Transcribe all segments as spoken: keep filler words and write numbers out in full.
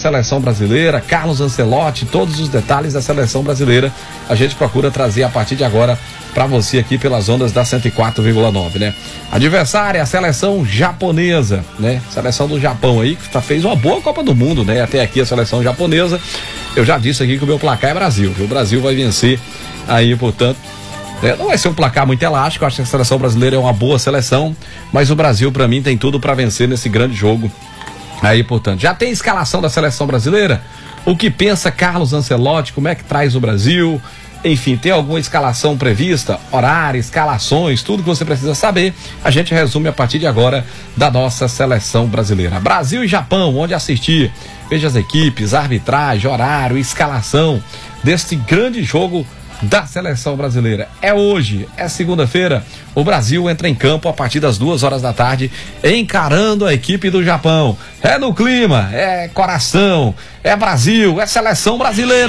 seleção brasileira, Carlos Ancelotti, todos os detalhes da seleção brasileira, a gente procura trazer a partir de agora para você aqui pelas ondas da cento e quatro vírgula nove, né? Adversária, a seleção japonesa, né? Seleção do Japão aí, que tá, fez uma boa Copa do Mundo, né? Até aqui a seleção japonesa. Eu já disse aqui que o meu placar é Brasil, que o Brasil vai vencer aí, portanto. É, não vai ser um placar muito elástico, acho que a seleção brasileira é uma boa seleção, mas o Brasil, para mim, tem tudo para vencer nesse grande jogo. Aí, portanto, já tem escalação da seleção brasileira? O que pensa Carlos Ancelotti? Como é que traz o Brasil? Enfim, tem alguma escalação prevista? Horário, escalações, tudo que você precisa saber, a gente resume a partir de agora da nossa seleção brasileira. Brasil e Japão, onde assistir? Veja as equipes, arbitragem, horário, escalação deste grande jogo da seleção brasileira. É hoje, é segunda-feira, o Brasil entra em campo a partir das duas horas da tarde, encarando a equipe do Japão. É no clima, é coração, é Brasil, é seleção brasileira.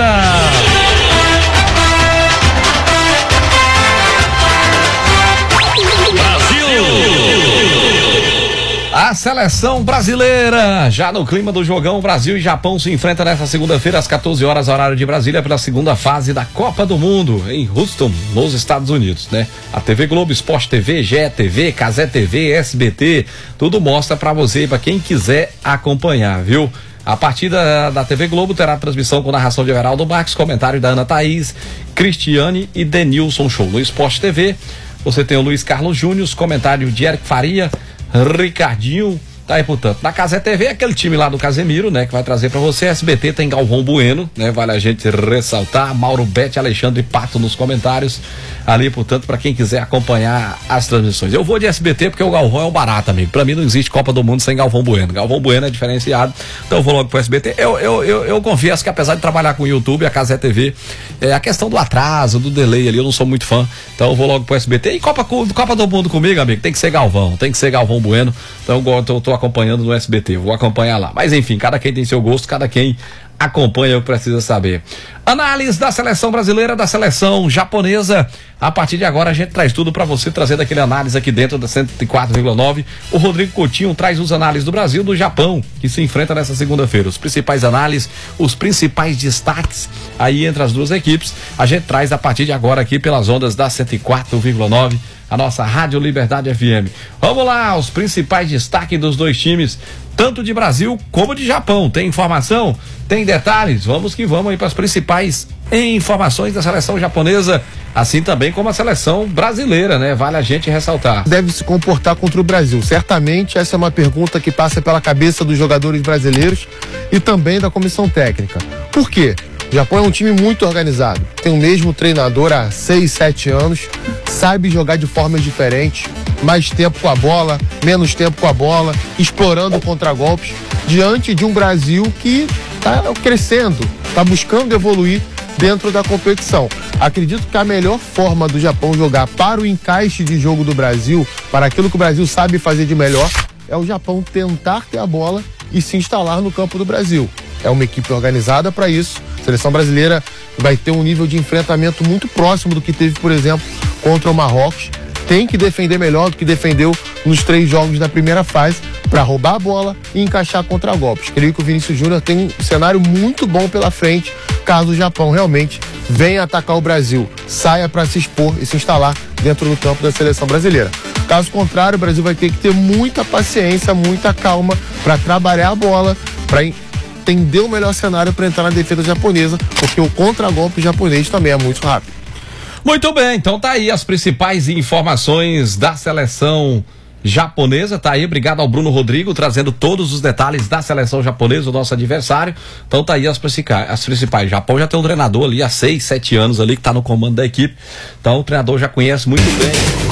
A seleção brasileira, já no clima do jogão, Brasil e Japão se enfrentam nesta segunda-feira às quatorze horas, horário de Brasília, pela segunda fase da Copa do Mundo, em Houston, nos Estados Unidos, né? A T V Globo, Sport T V, G E T V, Cazé T V, S B T, tudo mostra pra você e pra quem quiser acompanhar, viu? A partida da T V Globo terá transmissão com narração de Everaldo Marques, comentário da Ana Thaís, Cristiane e Denilson Show. No Sport T V, você tem o Luiz Carlos Júnior, comentário de Eric Faria, Ricardinho, tá aí, portanto. Na Cazé T V é aquele time lá do Casemiro, né, que vai trazer pra você. S B T tem Galvão Bueno, né, vale a gente ressaltar. Mauro Betti, Alexandre Pato nos comentários ali, portanto, pra quem quiser acompanhar as transmissões. Eu vou de S B T porque o Galvão é um barato, amigo. Pra mim não existe Copa do Mundo sem Galvão Bueno. Galvão Bueno é diferenciado, então eu vou logo pro S B T. Eu, eu, eu, eu confesso que apesar de trabalhar com o YouTube, a Cazé T V, é a questão do atraso, do delay ali, eu não sou muito fã, então eu vou logo pro S B T. E Copa, Copa do Mundo comigo, amigo, tem que ser Galvão, tem que ser Galvão Bueno, então eu tô, tô acompanhando no S B T, vou acompanhar lá. Mas enfim, cada quem tem seu gosto, cada quem acompanha o que precisa saber. Análise da seleção brasileira, da seleção japonesa. A partir de agora a gente traz tudo para você, trazendo aquele análise aqui dentro da cento e quatro vírgula nove. O Rodrigo Coutinho traz os análises do Brasil e do Japão, que se enfrenta nessa segunda-feira. Os principais análises, os principais destaques aí entre as duas equipes, a gente traz a partir de agora aqui pelas ondas da cento e quatro vírgula nove. A nossa Rádio Liberdade F M. Vamos lá, os principais destaques dos dois times, tanto de Brasil como de Japão. Tem informação? Tem detalhes? Vamos que vamos aí para as principais informações da seleção japonesa, assim também como a seleção brasileira, né? Vale a gente ressaltar. Deve se comportar contra o Brasil? Certamente essa é uma pergunta que passa pela cabeça dos jogadores brasileiros e também da comissão técnica. Por quê? O Japão é um time muito organizado, tem o mesmo treinador há seis, sete anos, sabe jogar de formas diferentes, mais tempo com a bola, menos tempo com a bola, explorando contragolpes, diante de um Brasil que está crescendo, está buscando evoluir dentro da competição. Acredito que a melhor forma do Japão jogar para o encaixe de jogo do Brasil, para aquilo que o Brasil sabe fazer de melhor, é o Japão tentar ter a bola e se instalar no campo do Brasil. É uma equipe organizada para isso. A seleção brasileira vai ter um nível de enfrentamento muito próximo do que teve, por exemplo, contra o Marrocos. Tem que defender melhor do que defendeu nos três jogos da primeira fase para roubar a bola e encaixar contra-golpes. Creio que o Vinícius Júnior tem um cenário muito bom pela frente, caso o Japão realmente venha atacar o Brasil, saia para se expor e se instalar dentro do campo da seleção brasileira. Caso contrário, o Brasil vai ter que ter muita paciência, muita calma para trabalhar a bola, para entender o melhor cenário para entrar na defesa japonesa, porque o contra-golpe japonês também é muito rápido. Muito bem, então tá aí as principais informações da seleção japonesa, tá aí, obrigado ao Bruno Rodrigo, trazendo todos os detalhes da seleção japonesa, o nosso adversário. Então tá aí as principais, as principais. O Japão já tem um treinador ali há seis, sete anos ali, que tá no comando da equipe, então o treinador já conhece muito bem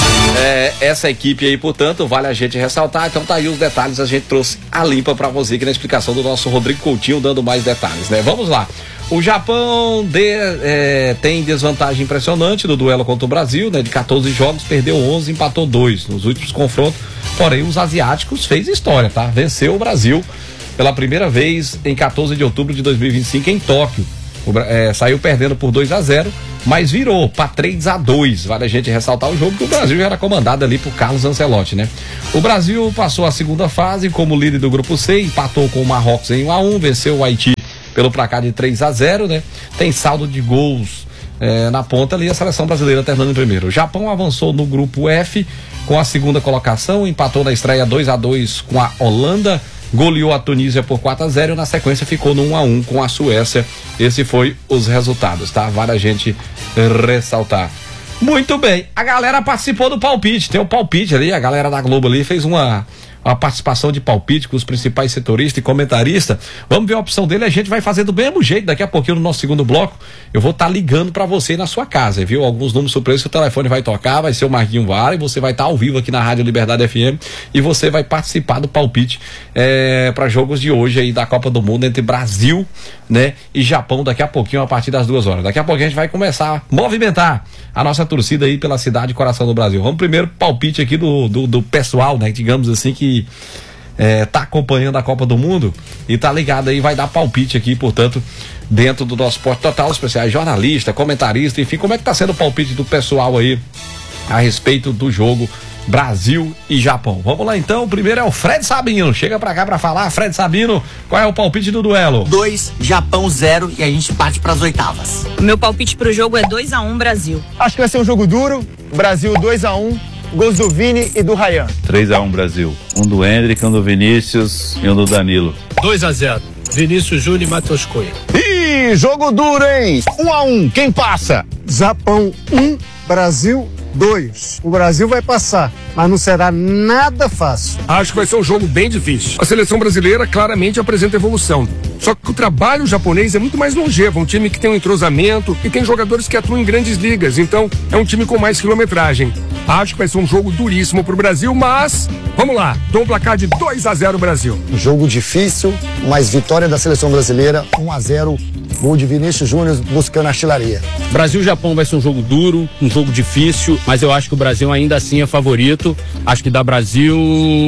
é, essa equipe aí, portanto, vale a gente ressaltar. Então tá aí os detalhes, a gente trouxe a limpa pra você aqui na explicação do nosso Rodrigo Coutinho, dando mais detalhes, né? Vamos lá. O Japão de, é, tem desvantagem impressionante no duelo contra o Brasil, né? De quatorze jogos, perdeu onze, empatou dois nos últimos confrontos. Porém, os asiáticos fez história, tá? Venceu o Brasil pela primeira vez em quatorze de outubro de dois mil e vinte e cinco em Tóquio. O, é, saiu perdendo por dois a zero, mas virou para três a dois. Vale a gente ressaltar o jogo que o Brasil já era comandado ali por Carlos Ancelotti, né? O Brasil passou a segunda fase como líder do grupo C, empatou com o Marrocos em um a um, venceu o Haiti pelo placar de três a zero, né? Tem saldo de gols é, na ponta ali, a seleção brasileira terminando em primeiro. O Japão avançou no grupo F com a segunda colocação, empatou na estreia dois a dois com a Holanda, goleou a Tunísia por quatro a zero e na sequência ficou no um a um com a Suécia. Esse foi os resultados, tá? Vale a gente ressaltar. Muito bem, a galera participou do palpite, tem o palpite ali, a galera da Globo ali fez uma, uma participação de palpite com os principais setoristas e comentaristas. Vamos ver a opção dele, a gente vai fazer do mesmo jeito, daqui a pouquinho no nosso segundo bloco, eu vou estar tá ligando para você na sua casa, viu? Alguns números surpresos que o telefone vai tocar, vai ser o Marquinho Vara e você vai estar tá ao vivo aqui na Rádio Liberdade F M e você vai participar do palpite é, para jogos de hoje aí da Copa do Mundo entre Brasil, né, e Japão daqui a pouquinho a partir das duas horas. Daqui a pouquinho a gente vai começar a movimentar a nossa torcida aí pela cidade e coração do Brasil. Vamos primeiro palpite aqui do, do, do pessoal, né, digamos assim, que é, tá acompanhando a Copa do Mundo e tá ligado aí, vai dar palpite aqui, portanto, dentro do nosso Esporte Total, especiais jornalista, comentarista, enfim, como é que tá sendo o palpite do pessoal aí a respeito do jogo Brasil e Japão? Vamos lá então, o primeiro é o Fred Sabino, chega pra cá pra falar. Fred Sabino, qual é o palpite do duelo? dois, Japão zero e a gente parte pras oitavas. O meu palpite pro jogo é dois a um Brasil. Acho que vai ser um jogo duro, Brasil dois a um, gols do Vini e do Ryan. três a um Brasil, um do Hendrick, um do Vinícius e um do Danilo. dois a zero, Vinícius Júnior e Matheus Cunha. Ih, jogo duro, hein? um a um, quem passa? Japão um, Brasil dois. O Brasil vai passar, mas não será nada fácil. Acho que vai ser um jogo bem difícil. A seleção brasileira claramente apresenta evolução. Só que o trabalho japonês é muito mais longevo, um time que tem um entrosamento e tem jogadores que atuam em grandes ligas, então é um time com mais quilometragem. Acho que vai ser um jogo duríssimo pro Brasil, mas vamos lá, dou um placar de dois a zero Brasil. Jogo difícil, mas vitória da seleção brasileira, um a zero, gol de Vinícius Júnior buscando a artilharia. Brasil e Japão vai ser um jogo duro, um jogo difícil, mas eu acho que o Brasil ainda assim é favorito. Acho que dá Brasil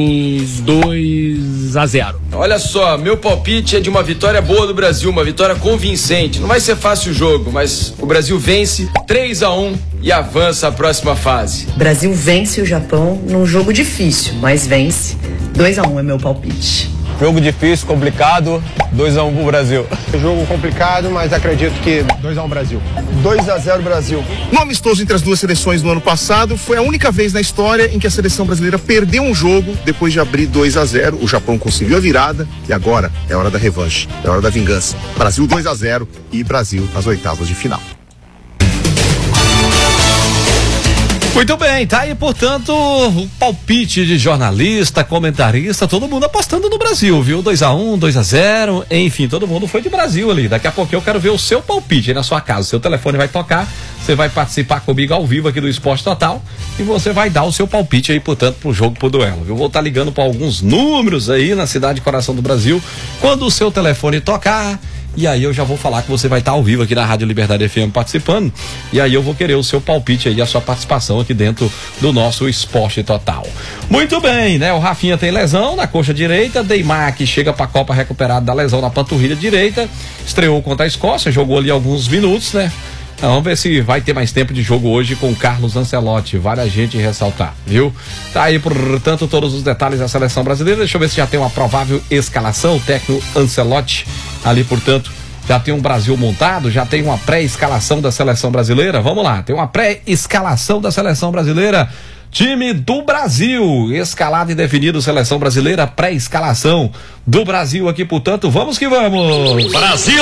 dois a zero. Olha só, meu palpite é de uma vitória boa do Brasil, uma vitória convincente. Não vai ser fácil o jogo, mas o Brasil vence três a um e avança à próxima fase. Brasil vence o Japão num jogo difícil, mas vence. dois a um é meu palpite. Jogo difícil, complicado, dois a um pro Brasil. Jogo complicado, mas acredito que dois a um Brasil. dois a zero Brasil. No amistoso entre as duas seleções no ano passado, foi a única vez na história em que a seleção brasileira perdeu um jogo depois de abrir dois a zero. O Japão conseguiu a virada e agora é hora da revanche, é hora da vingança. Brasil dois a zero e Brasil nas oitavas de final. Muito bem, tá aí, portanto, o palpite de jornalista, comentarista, todo mundo apostando no Brasil, viu? dois a um, dois a zero, enfim, todo mundo foi de Brasil ali. Daqui a pouco eu quero ver o seu palpite aí na sua casa. Seu telefone vai tocar, você vai participar comigo ao vivo aqui do Esporte Total e você vai dar o seu palpite aí, portanto, pro jogo, pro duelo. Eu vou estar ligando para alguns números aí na cidade coração do Brasil. Quando o seu telefone tocar, e aí eu já vou falar que você vai estar ao vivo aqui na Rádio Liberdade F M participando. E aí eu vou querer o seu palpite aí, a sua participação aqui dentro do nosso Esporte Total. Muito bem, né? O Rafinha tem lesão na coxa direita. Neymar que chega para a Copa recuperado da lesão na panturrilha direita. Estreou contra a Escócia, jogou ali alguns minutos, né? Vamos ver se vai ter mais tempo de jogo hoje com o Carlos Ancelotti. Vale a gente ressaltar, viu? Tá aí, portanto, todos os detalhes da seleção brasileira. Deixa eu ver se já tem uma provável escalação. O técnico Ancelotti ali, portanto, já tem um Brasil montado, já tem uma pré-escalação da seleção brasileira. Vamos lá, tem uma pré-escalação da seleção brasileira. Time do Brasil, escalado e definido, seleção brasileira, pré-escalação do Brasil aqui, portanto, vamos que vamos! Brasil!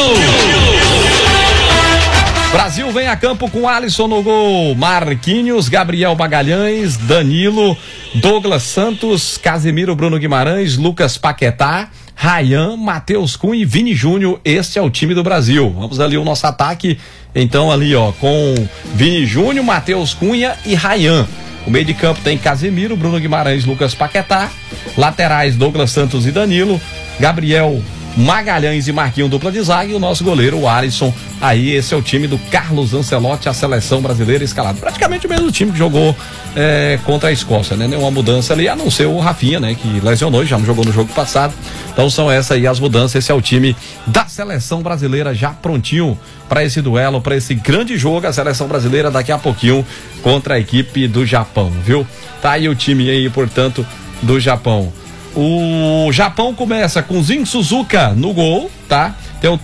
Brasil vem a campo com Alisson no gol, Marquinhos, Gabriel Magalhães, Danilo, Douglas Santos, Casemiro, Bruno Guimarães, Lucas Paquetá, Ryan, Matheus Cunha e Vini Júnior. Este é o time do Brasil. Vamos ali o nosso ataque, então ali ó, com Vini Júnior, Matheus Cunha e Ryan. O meio de campo tem Casemiro, Bruno Guimarães, Lucas Paquetá, laterais Douglas Santos e Danilo, Gabriel Magalhães e Marquinhos, dupla de zaga, e o nosso goleiro, o Alisson. Aí esse é o time do Carlos Ancelotti, a seleção brasileira escalada. Praticamente o mesmo time que jogou é, contra a Escócia, né? Nenhuma mudança ali, a não ser o Rafinha, né? Que lesionou e já não jogou no jogo passado. Então são essas aí as mudanças. Esse é o time da seleção brasileira já prontinho para esse duelo, para esse grande jogo. A seleção brasileira daqui a pouquinho contra a equipe do Japão, viu? Tá aí o time aí, portanto, do Japão. O Japão começa com Zinho Suzuka no gol, tá?